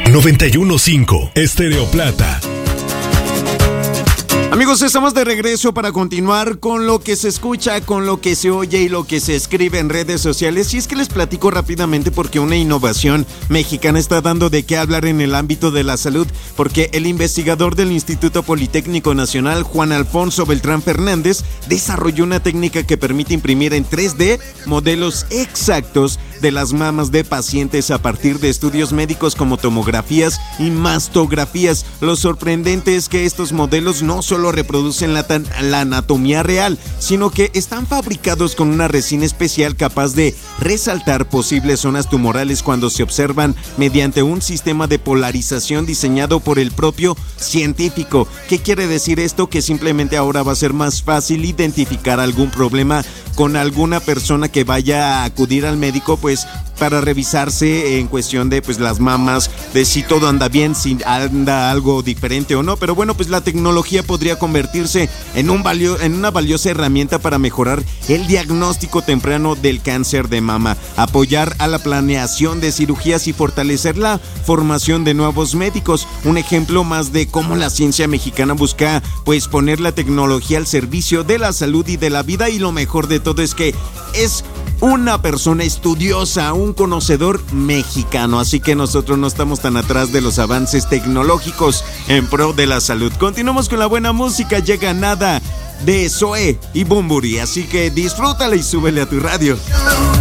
91.5 Estéreo Plata. Amigos, estamos de regreso para continuar con lo que se escucha, con lo que se oye y lo que se escribe en redes sociales. Y es que les platico rápidamente porque una innovación mexicana está dando de qué hablar en el ámbito de la salud, porque el investigador del Instituto Politécnico Nacional, Juan Alfonso Beltrán Fernández, desarrolló una técnica que permite imprimir en 3D modelos exactos de las mamas de pacientes a partir de estudios médicos como tomografías y mastografías. Lo sorprendente es que estos modelos no solo reproducen la anatomía real, sino que están fabricados con una resina especial capaz de resaltar posibles zonas tumorales cuando se observan mediante un sistema de polarización diseñado por el propio científico. ¿Qué quiere decir esto? Que simplemente ahora va a ser más fácil identificar algún problema con alguna persona que vaya a acudir al médico, pues para revisarse en cuestión de pues las mamas, de si todo anda bien, si anda algo diferente o no. Pero bueno, pues la tecnología podría convertirse en una valiosa herramienta para mejorar el diagnóstico temprano del cáncer de mama, apoyar a la planeación de cirugías y fortalecer la formación de nuevos médicos. Un ejemplo más de cómo la ciencia mexicana busca pues poner la tecnología al servicio de la salud y de la vida, y lo mejor de todo es que es una persona estudiosa, un conocedor mexicano, así que nosotros no estamos tan atrás de los avances tecnológicos en pro de la salud. Continuamos con la buena música, llega Nada de Zoé y Bumburi, así que disfrútala y súbele a tu radio.